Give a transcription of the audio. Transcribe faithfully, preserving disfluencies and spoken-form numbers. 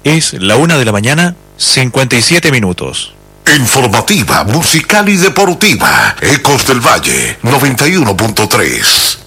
Es la una de la mañana, cincuenta y siete minutos. Informativa, musical y deportiva. Ecos del Valle, noventa y uno punto tres.